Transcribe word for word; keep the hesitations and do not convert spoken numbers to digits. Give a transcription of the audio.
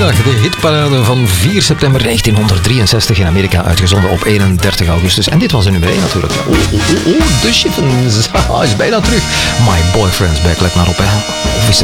Vrijdag, de hitparade van vier september negentienhonderddrieënzestig in Amerika, uitgezonden op eenendertig augustus. En dit was de nummer één natuurlijk. Oeh, oeh, oeh, de Chiffons. Haha, is bijna terug. My Boyfriend's Back, let maar op. Hè. Of is het